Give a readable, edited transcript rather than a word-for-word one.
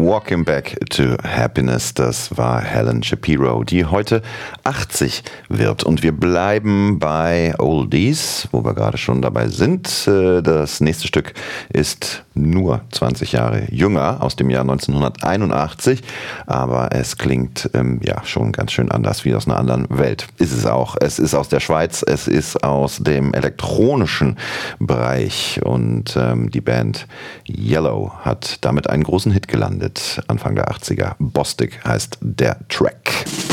Walking Back to Happiness, das war Helen Shapiro, die heute 80 wird. Und wir bleiben bei Oldies, wo wir gerade schon dabei sind. Das nächste Stück ist nur 20 Jahre jünger, aus dem Jahr 1981. Aber es klingt schon ganz schön anders, wie aus einer anderen Welt. Ist es auch. Es ist aus der Schweiz, es ist aus dem elektronischen Bereich. Und die Band Yellow hat damit einen großen Hit gelandet, Anfang der 80er. Bostik heißt der Track.